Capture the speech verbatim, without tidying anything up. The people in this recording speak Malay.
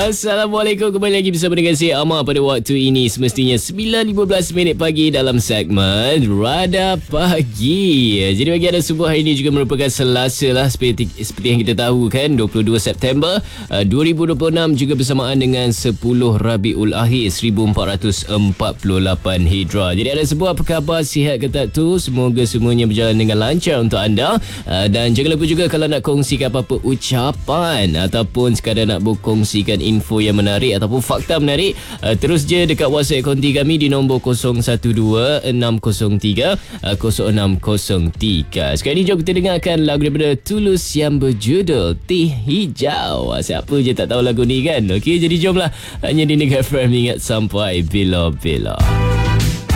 Assalamualaikum, kembali lagi bersama dengan saya Amar pada waktu ini semestinya sembilan lima belas minit pagi dalam segmen Radar Pagi. Jadi bagi anda semua, hari ini juga merupakan Selasa lah, seperti, seperti yang kita tahu kan, dua puluh dua September dua ribu dua puluh enam, juga bersamaan dengan sepuluh Rabiul Akhir seribu empat ratus empat puluh lapan Hijrah. Jadi anda semua, apa khabar, sihat ke tak tu? Semoga semuanya berjalan dengan lancar untuk anda, dan jangan lupa juga kalau nak kongsikan apa-apa ucapan ataupun sekadar nak berkongsikan info yang menarik ataupun fakta menarik, uh, terus je dekat WhatsApp konti kami di nombor kosong satu dua enam kosong tiga kosong enam kosong tiga. Sekarang ni jom kita dengarkan lagu daripada Tulus yang berjudul Teh Hijau. Siapa je tak tahu lagu ni kan? Okey, jadi jomlah hanya di Negara F M, ingat sampai bila-bila.